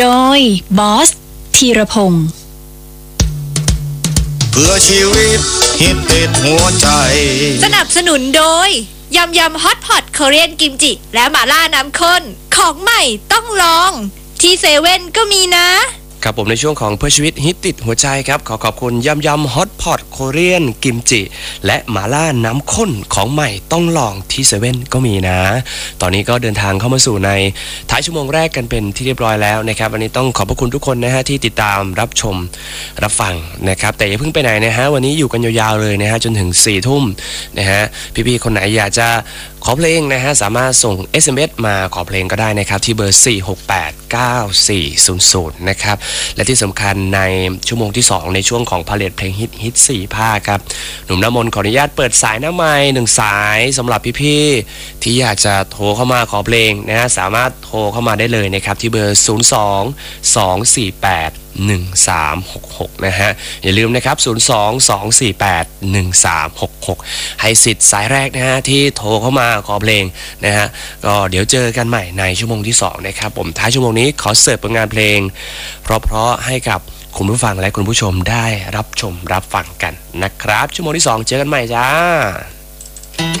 โดยบอสธีรพงศ์เพื่อชีวิตฮิตติดหัวใจสนับสนุนโดยยำฮอตพอตเกาหลีกิมจิและหม่าล่าน้ำข้นของใหม่ต้องลองที่เซเว่นก็มีนะครับผมในช่วงของเพื่อชีวิตฮิตติดหัวใจครับขอบคุณยำฮอตพอตโคเรียนกิมจิและหม่าล่าน้ำข้นของใหม่ต้องลองที่เซเว่นก็มีนะตอนนี้ก็เดินทางเข้ามาสู่ในท้ายชั่วโมงแรกกันเป็นที่เรียบร้อยแล้วนะครับวันนี้ต้องขอบพระคุณทุกคนนะฮะที่ติดตามรับชมรับฟังนะครับแต่อย่าเพิ่งไปไหนนะฮะวันนี้อยู่กันยาวๆเลยนะฮะจนถึง4 ทุ่มนะฮะพี่ๆคนไหนอยากจะขอเพลงนะฮะสามารถส่ง SMS มาขอเพลงก็ได้นะครับที่เบอร์4689400นะครับและที่สำคัญในชั่วโมงที่2ในช่วงของพาเลทเพลงฮิต4ภาคครับหนุ่มน้ำมนต์ขออนุญาตเปิดสายหน้าไมค์1สายสำหรับพี่ๆที่อยากจะโทรเข้ามาขอเพลงนะฮะสามารถโทรเข้ามาได้เลยนะครับที่เบอร์02-248-1366นะฮะอย่าลืมนะครับ02-248-1366ให้สิทธิ์สายแรกนะฮะที่โทรเข้ามาขอเพลงนะฮะก็เดี๋ยวเจอกันใหม่ในชั่วโมงที่2นะครับผมท้ายชั่วโมงนี้ขอเสิร์ฟผลงานเพลงเพราะๆให้กับคุณผู้ฟังและคุณผู้ชมได้รับชมรับฟังกันนะครับชั่วโมงที่2เจอกันใหม่จ้า